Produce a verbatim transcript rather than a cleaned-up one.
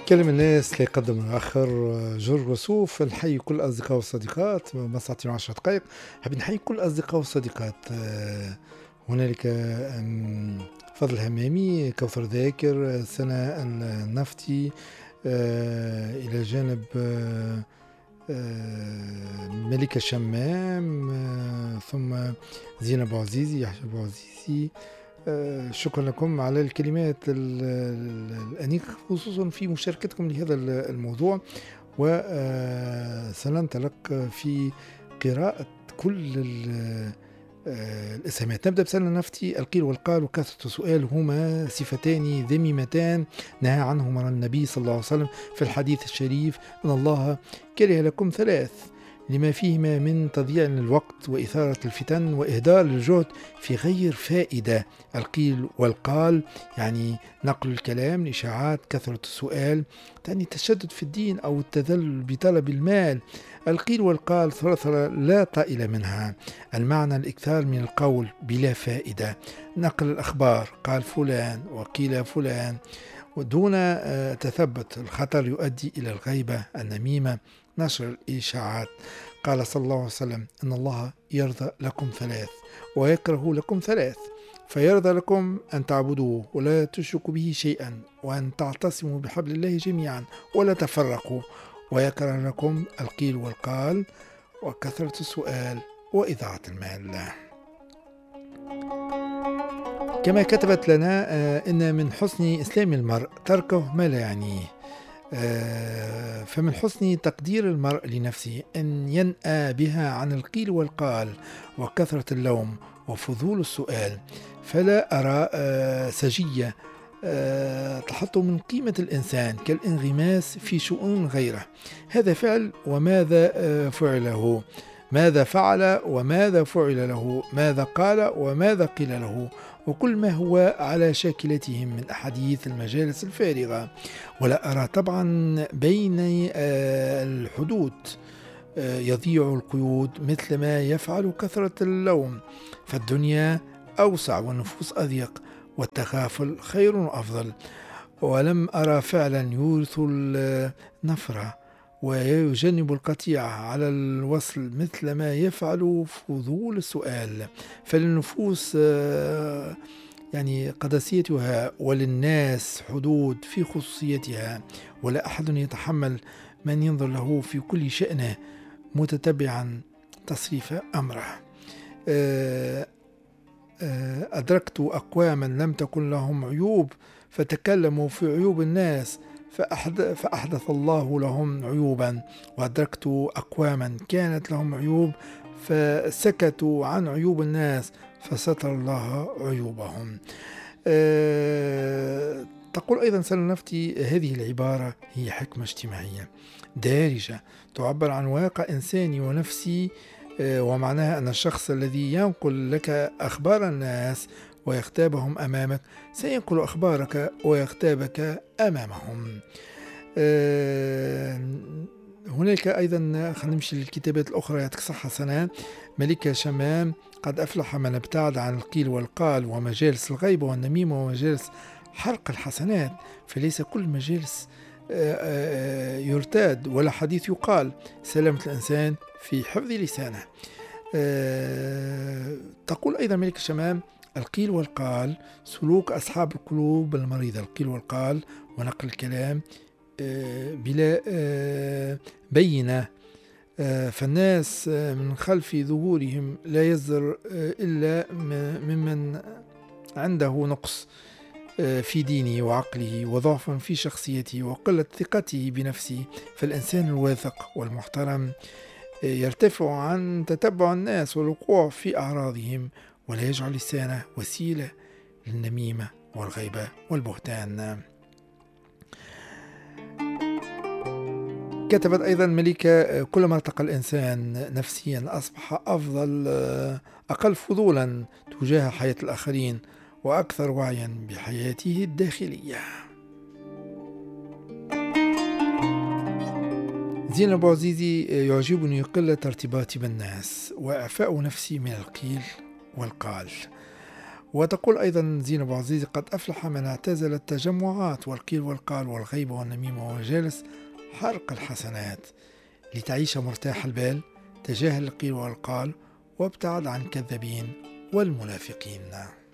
كلم الناس اللي يقدم الآخر جورج وسوف. نحيي كل الأصدقاء والصديقات. ما ساعتين عشر دقائق حاب نحيي كل الأصدقاء والصديقات. آه، هنالك آم، فضل همامي، كوثر ذاكر، سناء النفتي، آه، إلى جانب آه، آه، ملكة شمام، آه، ثم زينب عزيزي، يحيى بوعزيزي. آه، شكرا لكم على الكلمات ال- ال- الأنيقة، خصوصا في مشاركتكم لهذا ال- الموضوع. وسننطلق في قراءة كل ال- آه، الأسهامات. نبدأ بسنة نفتي. القيل والقال وكثرة السؤال هما صفتان ذميمتان نهى عنهما النبي صلى الله عليه وسلم في الحديث الشريف: إن الله كره لكم ثلاث لما فيهما من تضييع للوقت وإثارة الفتن وإهدار الجهد في غير فائدة. القيل والقال يعني نقل الكلام، الإشاعات، كثرة السؤال، تعني التشدد في الدين أو التذلل بطلب المال. القيل والقال ثرثرة لا طائل منها. المعنى الإكثار من القول بلا فائدة، نقل الأخبار، قال فلان وقيل فلان ودون آه، تثبت. الخطر يؤدي إلى الغيبة، النميمة، نشر الإشاعات. قال صلى الله عليه وسلم: إن الله يرضى لكم ثلاث ويكره لكم ثلاث، فيرضى لكم أن تعبدوه ولا تشركوا به شيئا، وأن تعتصموا بحبل الله جميعا ولا تفرقوا، ويكره لكم القيل والقال وكثرة السؤال وإضاعة المال. كما كتبت لنا آه، إن من حسن إسلام المرء تركه ما لا يعنيه. آه، فمن حسن تقدير المرء لنفسه أن ينأى بها عن القيل والقال وكثرة اللوم وفضول السؤال. فلا أرى آه، سجية آه، تحط من قيمة الإنسان كالانغماس في شؤون غيره. هذا فعل وماذا آه، فعله، ماذا فعل وماذا فعل له، ماذا قال وماذا قيل له، وكل ما هو على شاكلتهم من أحاديث المجالس الفارغة. ولا أرى طبعا بين آه، الحدود آه، يضيع القيود مثل ما يفعل كثرة اللوم. فالدنيا أوسع والنفوس أضيق، والتغافل خير وأفضل. ولم أرى فعلا يورث النفرة ويجنب القطيعة على الوصل مثل ما يفعل فضول السؤال. فللنفوس آه، يعني قدسيتها، وللناس حدود في خصوصيتها، ولا أحد يتحمل من ينظر له في كل شأنه متتبعا تصريف أمره. آه، آه، أدركت أقواما لم تكن لهم عيوب فتكلموا في عيوب الناس فأحدث, فأحدث الله لهم عيوبا، وأدركت أقواما كانت لهم عيوب فسكتوا عن عيوب الناس فستر الله عيوبهم. أه تقول أيضا سنة نفتي: هذه العبارة هي حكمة اجتماعية دارجة تعبر عن واقع إنساني ونفسي، أه ومعناها أن الشخص الذي ينقل لك أخبار الناس ويغتابهم أمامك سينقل أخبارك ويغتابك أمامهم. أه هناك أيضا، خلينا نمشي للكتابات الأخرى يعطيك صحة سنة. ملكة شمام: قد أفلح من ابتعد عن القيل والقال ومجالس الغيبة والنميمة ومجالس حرق الحسنات، فليس كل مجالس يرتاد ولا حديث يقال. سلامة الإنسان في حفظ لسانه. تقول أيضا ملكة شمام: القيل والقال سلوك أصحاب القلوب المريضة. القيل والقال ونقل الكلام بلا بينة، فالناس من خلف ظهورهم لا يصدر إلا ممن عنده نقص في دينه وعقله وضعف في شخصيته وقلة ثقته بنفسه. فالإنسان الواثق والمحترم يرتفع عن تتبع الناس والوقوع في أعراضهم، ولا يجعل لسانه وسيلة للنميمة والغيبة والبهتان. كتبت أيضا ملكة: كلما ارتقى الإنسان نفسيا أصبح أفضل، أقل فضولا تجاه حياة الآخرين وأكثر وعيا بحياته الداخلية. زينب عزيزي: يعجبني قلة ارتباطي بالناس وإعفاء نفسي من القيل والقال. وتقول أيضا زينب أبو عزيز: قد أفلح من اعتزل التجمعات والقيل والقال والغيبة والنميمة وجالس حرق الحسنات. لتعيش مرتاح البال تجاهل القيل والقال وابتعد عن الكذابين والمنافقين.